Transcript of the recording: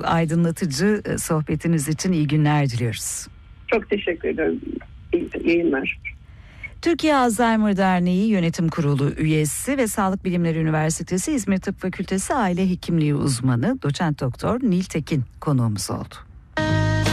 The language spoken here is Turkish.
bu aydınlatıcı sohbetiniz için iyi günler diliyoruz. Çok teşekkür ederim. İyi yayınlar. Türkiye Alzheimer Derneği Yönetim Kurulu üyesi ve Sağlık Bilimleri Üniversitesi İzmir Tıp Fakültesi Aile Hekimliği uzmanı Doçent Doktor Nil Tekin konuğumuz oldu.